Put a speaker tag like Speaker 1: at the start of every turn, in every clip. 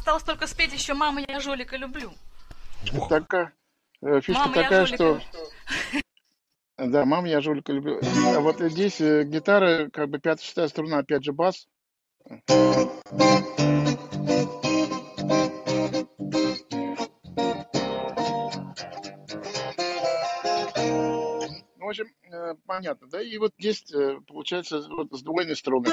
Speaker 1: осталось только спеть еще «Мама, я Жолика люблю».
Speaker 2: Такая, фишка
Speaker 1: Мама, я
Speaker 2: такая,
Speaker 1: Жолика
Speaker 2: что
Speaker 1: люблю.
Speaker 2: да, мама, я жулика люблю. А вот здесь гитара, как бы пятая, шестая струна, опять же бас. Ну, в общем, понятно, да? И вот здесь, получается, вот сдвоенные струны.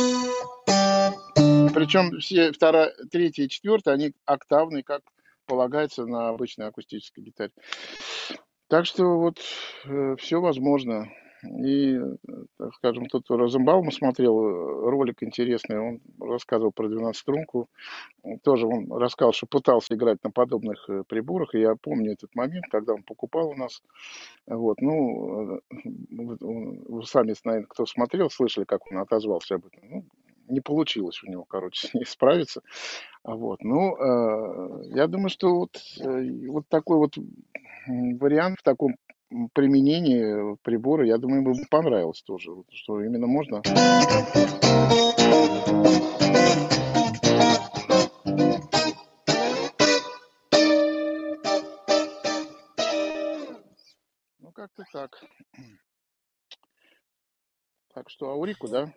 Speaker 2: Причем все вторая, третья и четвертая, они октавные, как полагается на обычной акустической гитаре. Так что вот все возможно. И, так скажем, тут Розенбаум смотрел ролик интересный, он рассказывал про 12-струнку. Тоже он рассказал, что пытался играть на подобных приборах, и я помню этот момент, когда он покупал у нас. Вот, ну, вы сами, наверное, кто смотрел, слышали, как он отозвался об этом. Ну, не получилось у него, короче, с ней справиться. Вот, ну, я думаю, что вот такой вот вариант в таком применении прибора, я думаю, ему бы понравилось тоже, вот, что именно можно. Ну, как-то так. Так что Аурику, да?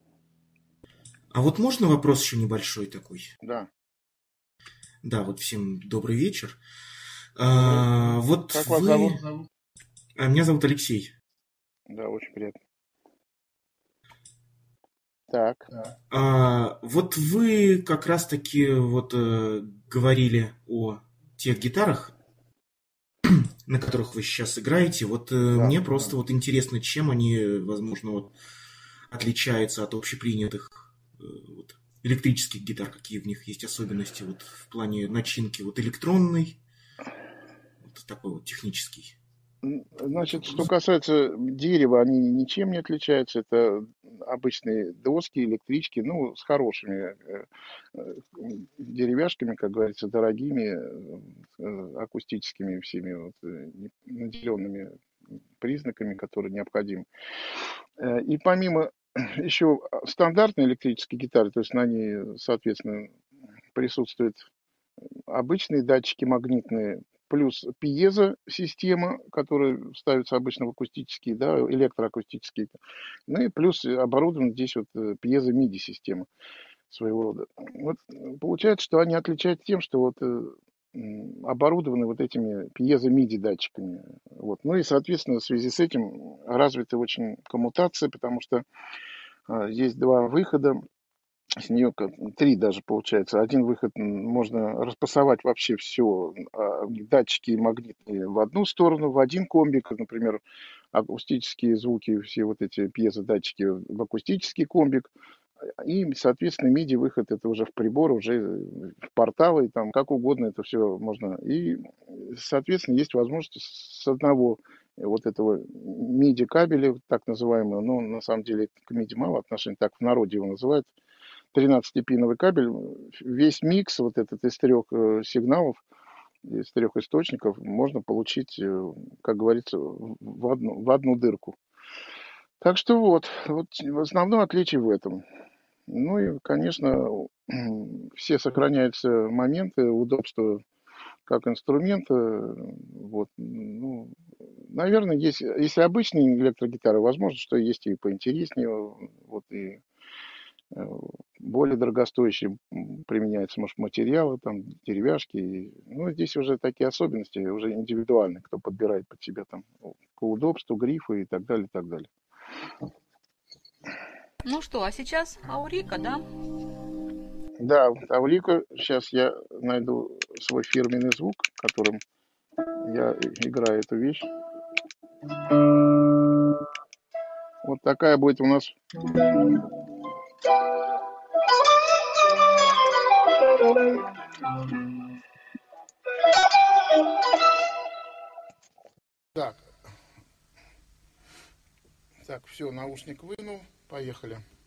Speaker 3: А вот можно вопрос еще небольшой такой?
Speaker 2: Да.
Speaker 3: Да, вот всем добрый вечер.
Speaker 2: Добрый.
Speaker 3: Вот
Speaker 2: Как вас
Speaker 3: вы...
Speaker 2: зовут?
Speaker 3: Меня зовут Алексей.
Speaker 2: Да, очень приятно. Так.
Speaker 3: Вот вы как раз-таки вот говорили о тех гитарах, на которых вы сейчас играете. Вот
Speaker 2: Да.
Speaker 3: мне просто вот интересно, чем они, возможно, вот отличаются от общепринятых вот, электрических гитар, какие в них есть особенности вот в плане начинки вот электронной, вот такой вот технический.
Speaker 2: Значит, что касается дерева, они ничем не отличаются. Это обычные доски, электрички, ну, с хорошими деревяшками, как говорится, дорогими, акустическими всеми вот, наделенными признаками, которые необходимы. И помимо еще стандартной электрической гитары, то есть на ней, соответственно, присутствуют обычные датчики магнитные, плюс пьезо-система, которая ставится обычно в акустические, да, электроакустические. Ну и плюс оборудована здесь вот пьезо-миди-система своего рода. Вот получается, что они отличаются тем, что вот оборудованы вот этими пьезо-миди датчиками. Вот. Ну и, соответственно, в связи с этим развита очень коммутация, потому что есть два выхода. С нее три даже получается. Один выход можно распасовать вообще все, датчики магнитные в одну сторону, в один комбик, например, акустические звуки, все вот эти пьезодатчики в акустический комбик. И, соответственно, MIDI выход это уже в прибор, уже в порталы, там как угодно это все можно. И, соответственно, есть возможность с одного вот этого MIDI кабеля, так называемого, но на самом деле к MIDI мало отношения, так в народе его называют, 13-пиновый кабель, весь микс вот этот из трех сигналов, из трех источников можно получить, как говорится, в одну дырку. Так что вот в основном отличие в этом. Ну и, конечно, все сохраняются моменты, удобства как инструмента. Вот, ну, наверное, есть, если обычные электрогитары, возможно, что есть и поинтереснее, вот и более дорогостоящие применяются, может, материалы, там, деревяшки. Ну, здесь уже такие особенности, уже индивидуальные, кто подбирает под себя там по удобству, грифы и так далее, и так далее.
Speaker 1: Ну что, а сейчас Аурика, да?
Speaker 2: Да, Аурика, сейчас я найду свой фирменный звук, которым я играю эту вещь. Вот такая будет у нас. Так, все, наушник вынул, поехали.